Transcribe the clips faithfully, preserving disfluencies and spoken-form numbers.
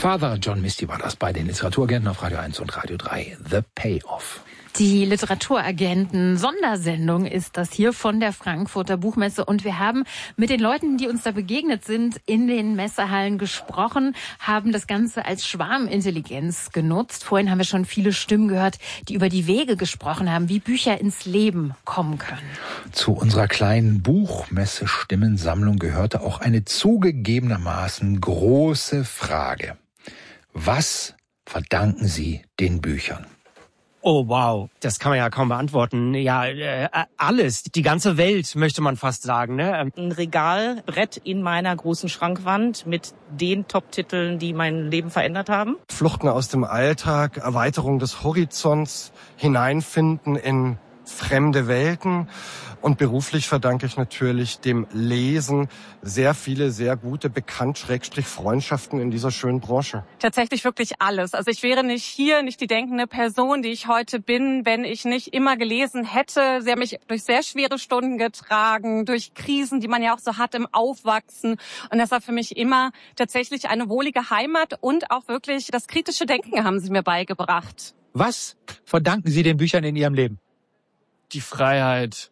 Father John Misty war das bei den Literaturagenten auf Radio eins und Radio drei. The Payoff. Die Literaturagenten-Sondersendung ist das hier von der Frankfurter Buchmesse. Und wir haben mit den Leuten, die uns da begegnet sind, in den Messehallen gesprochen, haben das Ganze als Schwarmintelligenz genutzt. Vorhin haben wir schon viele Stimmen gehört, die über die Wege gesprochen haben, wie Bücher ins Leben kommen können. Zu unserer kleinen Buchmesse-Stimmensammlung gehörte auch eine zugegebenermaßen große Frage. Was verdanken Sie den Büchern? Oh wow, das kann man ja kaum beantworten. Ja, äh, alles, die ganze Welt, möchte man fast sagen. Ne? Ein Regalbrett in meiner großen Schrankwand mit den Top-Titeln, die mein Leben verändert haben. Fluchten aus dem Alltag, Erweiterung des Horizonts, hineinfinden in fremde Welten. Und beruflich verdanke ich natürlich dem Lesen sehr viele, sehr gute Bekannt-Freundschaften in dieser schönen Branche. Tatsächlich wirklich alles. Also ich wäre nicht hier, nicht die denkende Person, die ich heute bin, wenn ich nicht immer gelesen hätte. Sie haben mich durch sehr schwere Stunden getragen, durch Krisen, die man ja auch so hat im Aufwachsen. Und das war für mich immer tatsächlich eine wohlige Heimat und auch wirklich das kritische Denken haben sie mir beigebracht. Was verdanken Sie den Büchern in Ihrem Leben? Die Freiheit.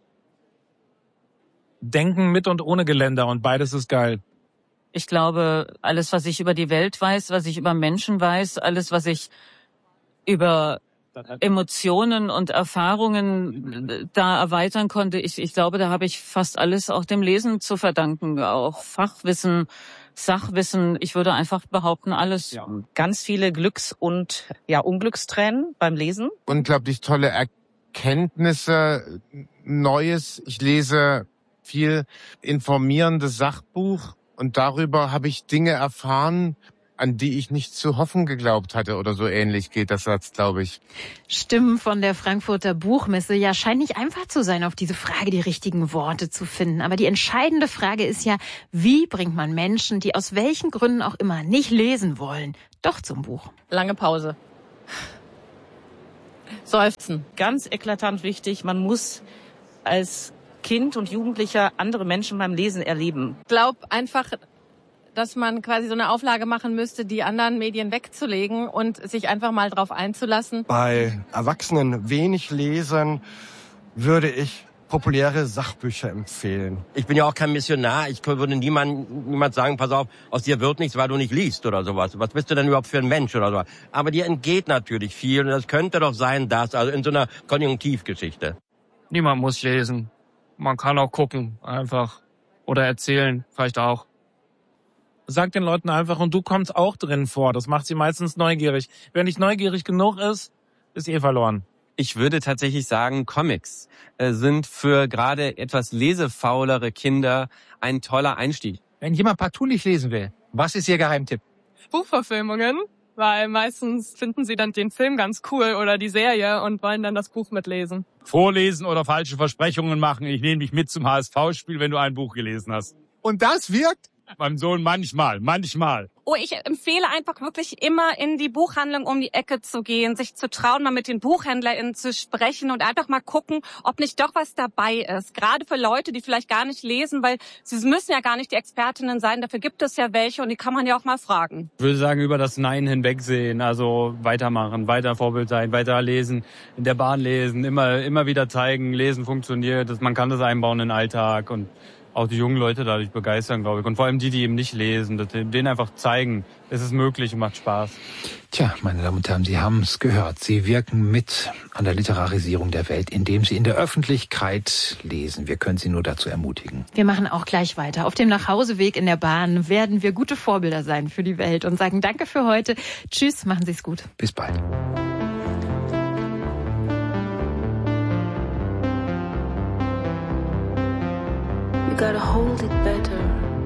Denken mit und ohne Geländer und beides ist geil. Ich glaube, alles, was ich über die Welt weiß, was ich über Menschen weiß, alles, was ich über Emotionen und Erfahrungen da erweitern konnte, ich, ich glaube, da habe ich fast alles auch dem Lesen zu verdanken. Auch Fachwissen, Sachwissen, ich würde einfach behaupten, alles. Ja. Ganz viele Glücks- und ja Unglückstränen beim Lesen. Unglaublich tolle Erkenntnisse, Neues. Ich lese viel informierendes Sachbuch und darüber habe ich Dinge erfahren, an die ich nicht zu hoffen geglaubt hatte oder so ähnlich geht das Satz, glaube ich. Stimmen von der Frankfurter Buchmesse. Ja, scheint nicht einfach zu sein, auf diese Frage die richtigen Worte zu finden. Aber die entscheidende Frage ist ja, wie bringt man Menschen, die aus welchen Gründen auch immer nicht lesen wollen, doch zum Buch? Lange Pause. Seufzen. Ganz eklatant wichtig, man muss als Kind und Jugendlicher andere Menschen beim Lesen erleben. Ich glaube einfach, dass man quasi so eine Auflage machen müsste, die anderen Medien wegzulegen und sich einfach mal drauf einzulassen. Bei Erwachsenen wenig Lesern würde ich populäre Sachbücher empfehlen. Ich bin ja auch kein Missionar. Ich würde niemand, niemand sagen, pass auf, aus dir wird nichts, weil du nicht liest oder sowas. Was bist du denn überhaupt für ein Mensch oder so? Aber dir entgeht natürlich viel und das könnte doch sein, dass, also in so einer Konjunktivgeschichte. Niemand muss lesen. Man kann auch gucken, einfach. Oder erzählen, vielleicht auch. Sag den Leuten einfach, und du kommst auch drin vor. Das macht sie meistens neugierig. Wer nicht neugierig genug ist, ist eh verloren. Ich würde tatsächlich sagen, Comics äh, sind für gerade etwas lesefaulere Kinder ein toller Einstieg. Wenn jemand partout nicht lesen will, was ist Ihr Geheimtipp? Buchverfilmungen, weil meistens finden sie dann den Film ganz cool oder die Serie und wollen dann das Buch mitlesen. Vorlesen oder falsche Versprechungen machen. Ich nehme dich mit zum H S V-Spiel, wenn du ein Buch gelesen hast. Und das wirkt? Beim Sohn manchmal, manchmal. Oh, ich empfehle einfach wirklich immer in die Buchhandlung um die Ecke zu gehen, sich zu trauen, mal mit den BuchhändlerInnen zu sprechen und einfach mal gucken, ob nicht doch was dabei ist. Gerade für Leute, die vielleicht gar nicht lesen, weil sie müssen ja gar nicht die Expertinnen sein, dafür gibt es ja welche und die kann man ja auch mal fragen. Ich würde sagen, über das Nein hinwegsehen, also weitermachen, weiter Vorbild sein, weiter lesen, in der Bahn lesen, immer immer wieder zeigen, Lesen funktioniert, dass man kann das einbauen in den Alltag und auch die jungen Leute dadurch begeistern, glaube ich. Und vor allem die, die eben nicht lesen, dass denen einfach zeigen, es ist möglich und macht Spaß. Tja, meine Damen und Herren, Sie haben es gehört. Sie wirken mit an der Literarisierung der Welt, indem Sie in der Öffentlichkeit lesen. Wir können Sie nur dazu ermutigen. Wir machen auch gleich weiter. Auf dem Nachhauseweg in der Bahn werden wir gute Vorbilder sein für die Welt und sagen Danke für heute. Tschüss, machen Sie es gut. Bis bald. You gotta hold it better.